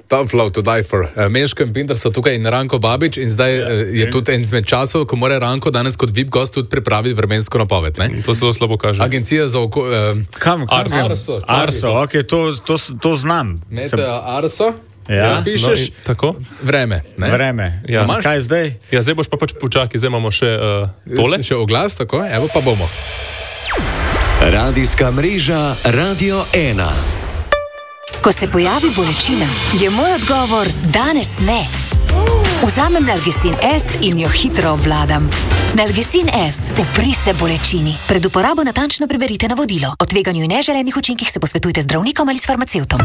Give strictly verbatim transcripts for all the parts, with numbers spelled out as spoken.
Tough love to die for. Uh, Meško in Pintar so tukaj in Ranko Babič in zdaj ja, uh, je in... tudi en izmed časov, ko mora Ranko danes kot V I P gost tudi pripraviti vremensko napoved. Ne? To zelo slabo kaže. Agencija za oko... Uh, Kam? Arso. Arso, Arso, ok, to, to, to znam. Mete Arso. Ja, pišeš, no, tako? Vreme. Ne? Vreme. Ja. Kaj zdaj? Ja, zdaj boš pa pač počakaj, zdaj imamo še uh, tole. Še oglas, tako, evo pa bomo. Radijska mreža Radio ena. Ko se pojavi bolečina, je moj odgovor danes ne. Vzamem Nalgecin S in jo hitro obvladam. Nalgecin S, upri se bolečini. Pred uporabo natančno preberite navodilo. O tveganju in neželenih učinkih se posvetujte z zdravnikom ali s farmacevtom.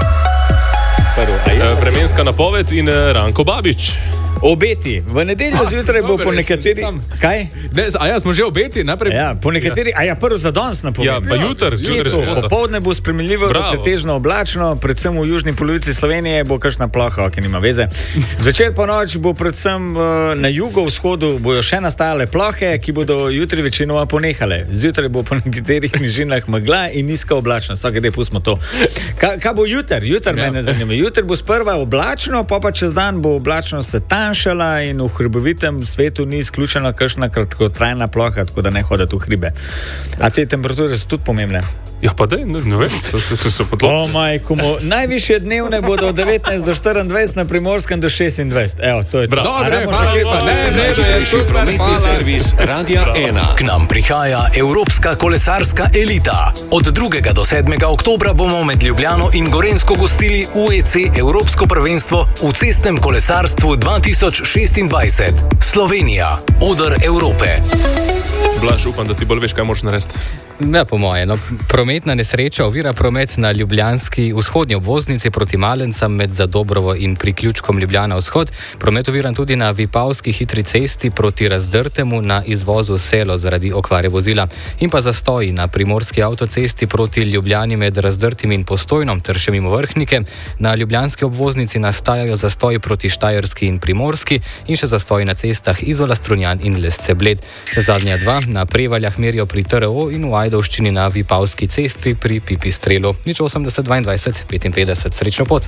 Vremenska napoved in Ranko Babič. Obeti. V nedeljo zjutraj bo po nekateri... Kaj? Ne, a ja, smo že obeti, naprej. Ja, po nekateri... A ja, prvo za danes napoved. Ja, pa jutr. Popoldne bo spremljivo, da pretežno oblačno, predvsem v južni polovici Slovenije bo kakšna ploha, ki nima veze. Zvečer po noč bo predvsem na jugovzhodu bojo še nastajale plohe, ki bodo jutri večinoma ponehale. Zjutraj bo po nekaterih nižinah megla in nizka oblačnost. Vsake dej pustimo to. Kaj, kaj bo jutr? Jutr ja. Mene zanima. Jutr bo sprva oblačno, pa pa čez dan bo oblačnost se tanjšala in v hribovitem svetu ni izključena kakšna kratkotrajna ploha, tako da ne hoditi v hribe. A te temperature so tudi pomembne? Ja, pa dej, ne, ne vem, so, so, so podlogi. O, majko mo, najvišje dnevne bodo od devetnajst do štiriindvajset, na Primorskem do šestindvajset. Evo, to je to. Dobre, hvala, ne, ne, ne, super, prometni servis Radia ena. K nam prihaja Evropska kolesarska elita. Od drugega do sedmega oktobra bomo med Ljubljano in Gorenjsko gostili U E C Evropsko prvenstvo v cestnem kolesarstvu dva tisoč šestindvajset. Slovenija, oder Evrope. Blaž, upam, da ti bolj veš, kaj moraš narediti. Ja, po moje. No, prometna nesreča ovira promet na ljubljanski vzhodnji obvoznici proti Malencam med Zadobrovo in priključkom Ljubljana vzhod. Promet oviran tudi na Vipavski hitri cesti proti Razdrtemu na izvozu Selo zaradi okvare vozila. In pa zastoji na primorski avtocesti proti Ljubljani med Razdrtim in Postojnom ter še mimo Vrhnike. Na ljubljanski obvoznici nastajajo zastoji proti Štajerski in Primorski in še zastoji na cestah Izola, Strunjan in Lesce Bled. Zadnja dva na Prevaljah merijo pri T R O in v Ajdovščini na Vipavski cesti pri Pipistrelu. Nič osemdeset dvaindvajset petinpetdeset. Srečno pot.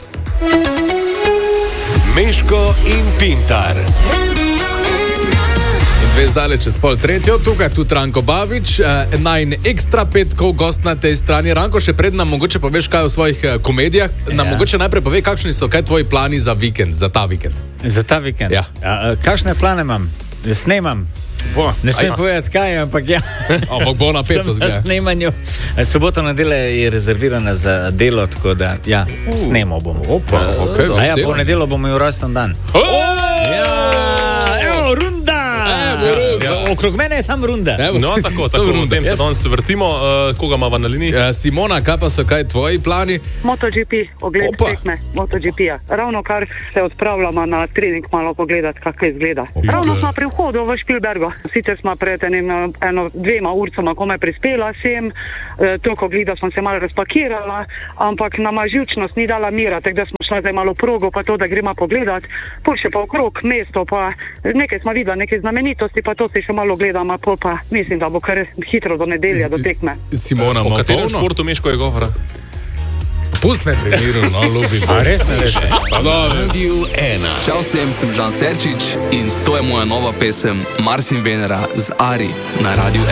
Meško in Pintar. In dve zdale čez pol tretjo, tukaj tudi Ranko Babič, naj ekstra petkov gost na tej strani. Ranko, še pred nam mogoče poveš kaj o svojih komedijah, nam ja. Mogoče najprej povej, kakšni so kaj tvoji plani za vikend, za ta vikend. Za ta vikend? Ja. Ja, kakšne plane imam? Snemam. Bo, ne smem povedati kaj, ampak ja. Ampak bo napetost. Sem na snemanju. Sobota nedelja je rezervirana za delo, tako da ja, uh, snemo bomo. Opa, okay, A ja, po nedeljo bomo jo rojsten dan. Oh! Ja, evo, runda! Evo, runda. Ja, okrog mene je sam runda. Evo, no, tako, tako, v tem se danes vrtimo. Uh, koga imamo na liniji? Uh, Simona, kaj pa so kaj tvoji plani? MotoGP, ogled tekme MotoGP-ja. Ravno kar se odpravljamo na trening malo pogledati, kako izgleda. Opa. Ravno smo pri vhodu v Špilbergo. Sicer smo pred enim, eno, dvema urcama komaj prispela sem, e, toliko gleda smo se malo razpakirala, ampak nama živčnost ni dala mira, tako da smo šla zdaj malo progo, pa to, da gremo pogledati. Pol še pa okrog mesto, pa nekaj smo videli, neke znamenitosti, pa to si še malo gledamo, pol pa mislim, da bo kar hitro do nedelja, do tekme. Simona, o katerem športu Meško je govora? Pust me pri miru, no, ljubim. A res ne veš? Radio ena. Čau vsem, sem Žan Serčič in to je moja nova pesem Mars in Venera z Ari na Radio ena.